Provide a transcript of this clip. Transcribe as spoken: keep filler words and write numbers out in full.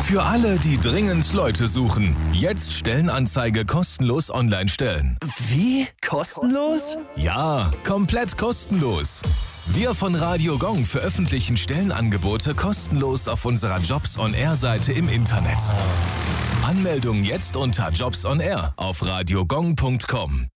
Für alle, die dringend Leute suchen. Jetzt Stellenanzeige kostenlos online stellen. Wie? Kostenlos? Ja, komplett kostenlos. Wir von Radio Gong veröffentlichen Stellenangebote kostenlos auf unserer Jobs on Air Seite im Internet. Anmeldung jetzt unter Jobs on Air auf radiogong punkt com.